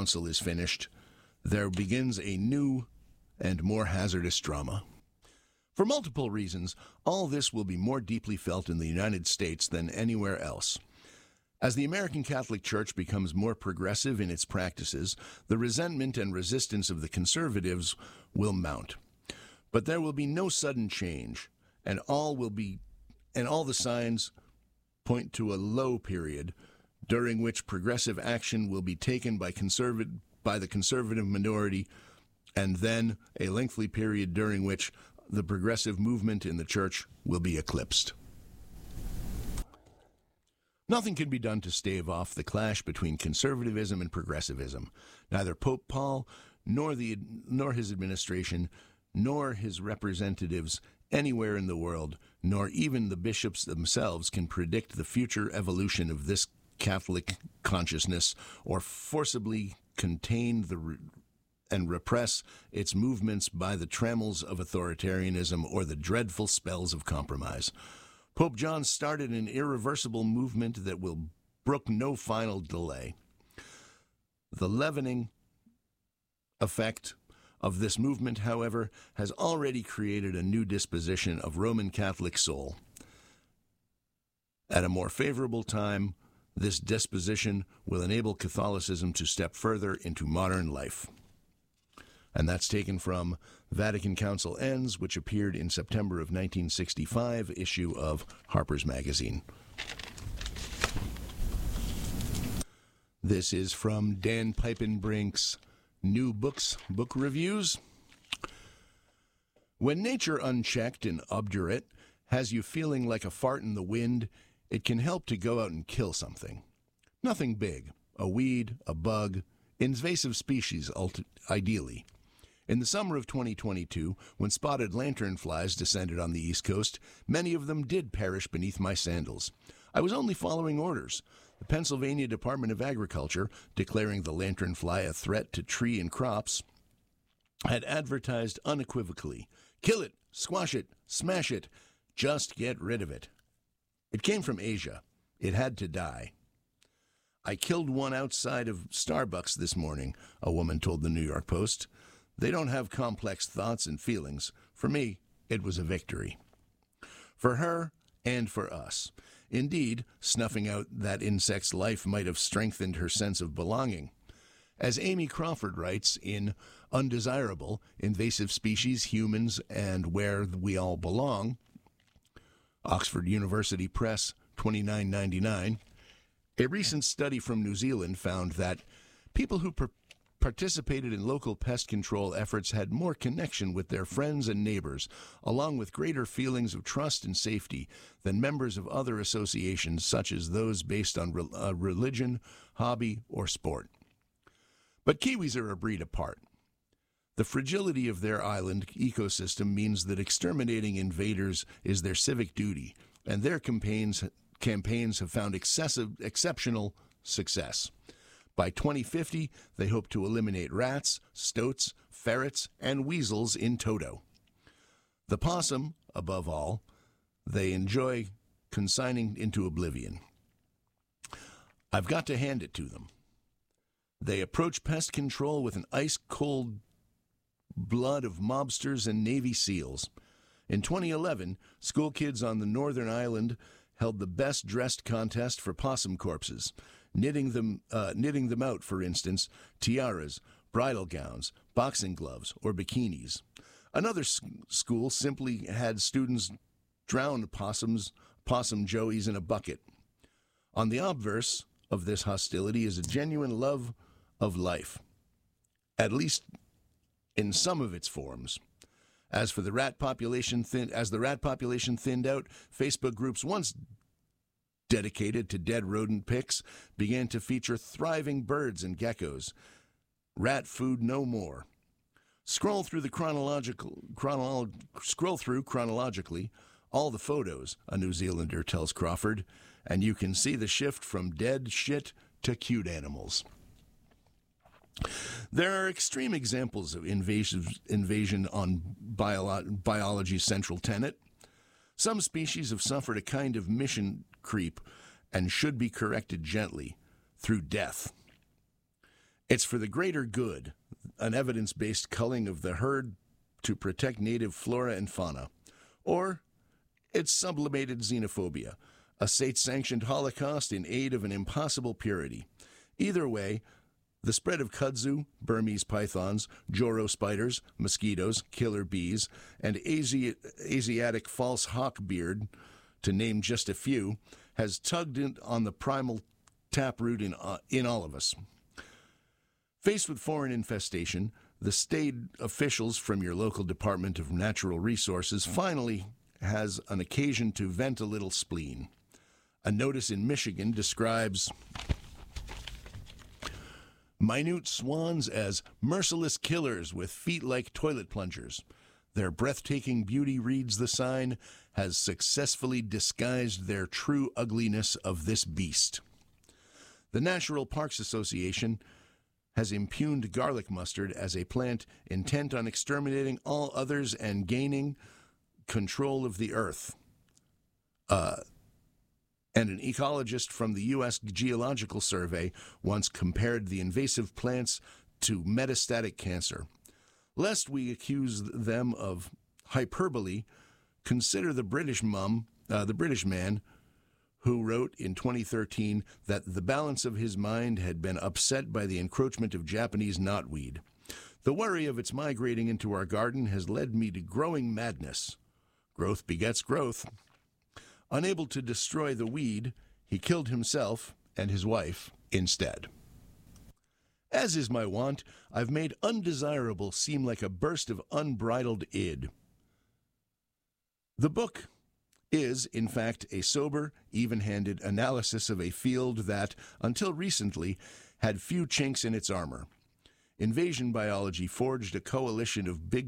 Council is finished, there begins a new and more hazardous drama. For multiple reasons, all this will be more deeply felt in the United States than anywhere else. As the American Catholic Church becomes more progressive in its practices, the resentment and resistance of the conservatives will mount. But there will be no sudden change, and all the signs point to a low period during which progressive action will be taken by the conservative minority, and then a lengthy period during which the progressive movement in the church will be eclipsed. Nothing can be done to stave off the clash between conservatism and progressivism. Neither Pope Paul, nor his administration, nor his representatives anywhere in the world, nor even the bishops themselves can predict the future evolution of this Catholic consciousness or forcibly contain and repress its movements by the trammels of authoritarianism or the dreadful spells of compromise. Pope John started an irreversible movement that will brook no final delay. The leavening effect of this movement, however, has already created a new disposition of Roman Catholic soul. At a more favorable time, this disposition will enable Catholicism to step further into modern life. And that's taken from Vatican Council Ends, which appeared in September of 1965 issue of Harper's Magazine. This is from Dan Piepenbrink's New Books book reviews. When nature unchecked and obdurate has you feeling like a fart in the wind, it can help to go out and kill something. Nothing big, a weed, a bug, invasive species ideally. In the summer of 2022, when spotted lanternflies descended on the East Coast, many of them did perish beneath my sandals. I was only following orders. The Pennsylvania Department of Agriculture, declaring the lanternfly a threat to tree and crops, had advertised unequivocally, "Kill it, squash it, smash it, just get rid of it." It came from Asia. It had to die. "I killed one outside of Starbucks this morning," a woman told the New York Post. "They don't have complex thoughts and feelings. For me, it was a victory." For her and for us. Indeed, snuffing out that insect's life might have strengthened her sense of belonging. As Amy Crawford writes in Undesirable, Invasive Species, Humans, and Where We All Belong, Oxford University Press, $29.99, a recent study from New Zealand found that people who participated in local pest control efforts had more connection with their friends and neighbors, along with greater feelings of trust and safety than members of other associations such as those based on religion, hobby, or sport. But Kiwis are a breed apart. The fragility of their island ecosystem means that exterminating invaders is their civic duty, and their campaigns have found exceptional success. By 2050, they hope to eliminate rats, stoats, ferrets, and weasels in toto. The possum, above all, they enjoy consigning into oblivion. I've got to hand it to them. They approach pest control with an ice-cold blood of mobsters and Navy SEALs. In 2011, school kids on the Northern Island held the best-dressed contest for possum corpses, knitting them out, for instance, tiaras, bridal gowns, boxing gloves, or bikinis. Another school simply had students drown possum joeys in a bucket. On the obverse of this hostility is a genuine love of life, at least in some of its forms. As the rat population thinned out, Facebook groups once dedicated to dead rodent pics began to feature thriving birds and geckos. Rat food no more. Scroll through chronologically all the photos, a New Zealander tells Crawford, and you can see the shift from dead shit to cute animals. There are extreme examples of invasion on biology's central tenet. Some species have suffered a kind of mission creep and should be corrected gently through death. It's for the greater good, an evidence-based culling of the herd to protect native flora and fauna. Or it's sublimated xenophobia, a state-sanctioned holocaust in aid of an impossible purity. Either way, the spread of kudzu, Burmese pythons, Joro spiders, mosquitoes, killer bees, and Asiatic false hawkbeard, to name just a few, has tugged on the primal taproot in all of us. Faced with foreign infestation, the state officials from your local Department of Natural Resources finally has an occasion to vent a little spleen. A notice in Michigan describes minute swans as merciless killers with feet like toilet plungers. Their breathtaking beauty, reads the sign, has successfully disguised their true ugliness of this beast. The National Parks Association has impugned garlic mustard as a plant intent on exterminating all others and gaining control of the earth. And an ecologist from the U.S. Geological Survey once compared the invasive plants to metastatic cancer. Lest we accuse them of hyperbole, consider the British man who wrote in 2013 that the balance of his mind had been upset by the encroachment of Japanese knotweed. The worry of its migrating into our garden has led me to growing madness. Growth begets growth. Unable to destroy the weed, he killed himself and his wife instead. As is my wont, I've made undesirable seem like a burst of unbridled id. The book is, in fact, a sober, even-handed analysis of a field that, until recently, had few chinks in its armor. Invasion biology forged a coalition of big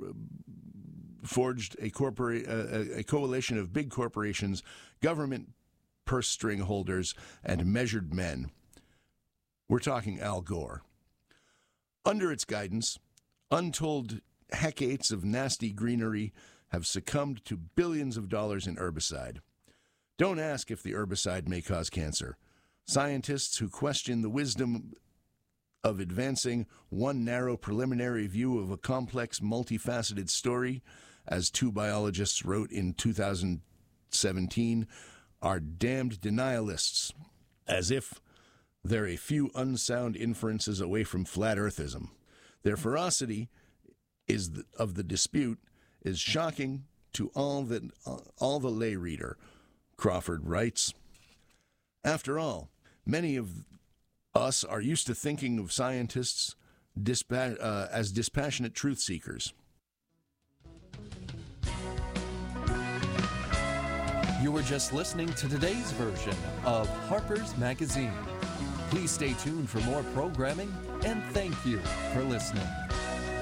corporations, government purse string holders, and measured men. We're talking Al Gore. Under its guidance, untold hectares of nasty greenery have succumbed to billions of dollars in herbicide. Don't ask if the herbicide may cause cancer. Scientists who question the wisdom of advancing one narrow preliminary view of a complex, multifaceted story, as two biologists wrote in 2017, are damned denialists, as if they're a few unsound inferences away from flat earthism. Their ferocity of the dispute is shocking to all the lay reader, Crawford writes. After all, many of us are used to thinking of scientists as dispassionate truth seekers. You were just listening to today's version of Harper's Magazine. Please stay tuned for more programming, and thank you for listening.